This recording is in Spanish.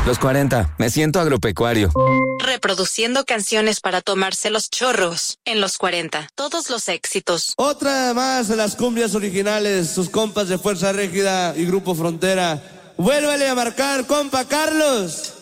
Los 40, me siento agropecuario. Reproduciendo canciones para tomarse los chorros. En los 40, todos los éxitos. Otra más de las cumbias originales, sus compas de Fuerza Régida y Grupo Frontera. Vuélvale a marcar, compa Carlos.